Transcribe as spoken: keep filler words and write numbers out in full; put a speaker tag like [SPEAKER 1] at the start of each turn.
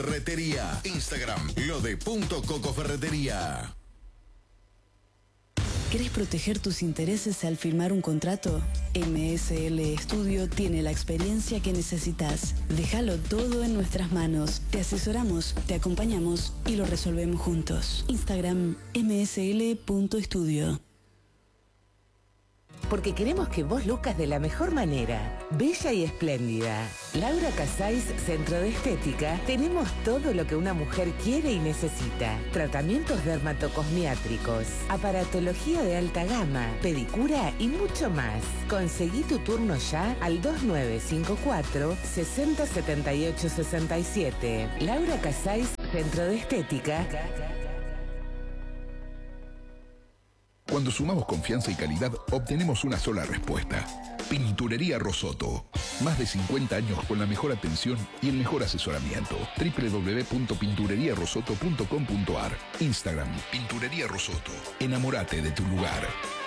[SPEAKER 1] Ferretería. Instagram, lo de punto Coco Ferretería.
[SPEAKER 2] ¿Querés proteger tus intereses al firmar un contrato? M S L Studio tiene la experiencia que necesitas. Déjalo todo en nuestras manos. Te asesoramos, te acompañamos y lo resolvemos juntos. Instagram, m s l punto studio.
[SPEAKER 3] Porque queremos que vos luzcas de la mejor manera, bella y espléndida. Laura Casais, Centro de Estética, tenemos todo lo que una mujer quiere y necesita. Tratamientos dermatocosmiátricos, aparatología de alta gama, pedicura y mucho más. Conseguí tu turno ya al dos nueve cinco cuatro, seis cero siete ocho seis siete. Laura Casais, Centro de Estética.
[SPEAKER 4] Cuando sumamos confianza y calidad, obtenemos una sola respuesta. Pinturería Rosoto. Más de cincuenta años con la mejor atención y el mejor asesoramiento. doble u doble u doble u punto pinturería rosoto punto com punto a r. Instagram, Pinturería Rosoto. Enamórate de tu lugar.